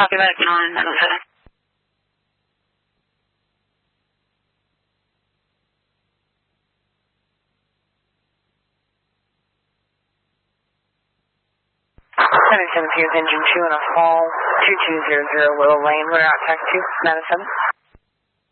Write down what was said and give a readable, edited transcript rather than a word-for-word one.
Copy that, 907. 772 is engine 2 on a fall, 2200 Willow Lane, we're out taxi 2, 907.